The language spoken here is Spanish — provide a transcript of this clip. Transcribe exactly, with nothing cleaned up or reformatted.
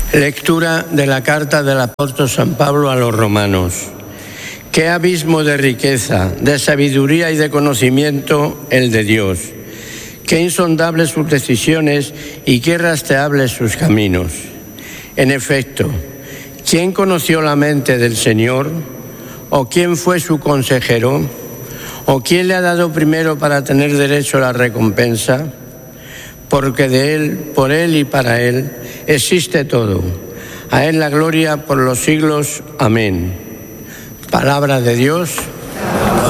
Lectura de la carta del apóstol San Pablo a los romanos. Qué abismo de riqueza, de sabiduría y de conocimiento el de Dios. Qué insondables sus decisiones y qué rastreables sus caminos. En efecto, ¿quién conoció la mente del Señor? ¿O quién fue su consejero? ¿O quién le ha dado primero para tener derecho a la recompensa? Porque de Él, por Él y para Él existe todo. A Él la gloria por los siglos. Amén. Palabra de Dios.